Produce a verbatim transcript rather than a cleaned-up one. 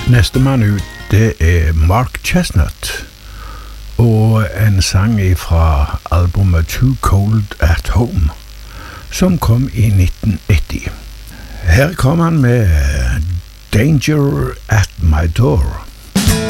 Neste mann ut, det er Mark Chestnut, og en sang fra albumet Too Cold at Home, som kom i nitten åtti. Her kom han med Danger at My Door.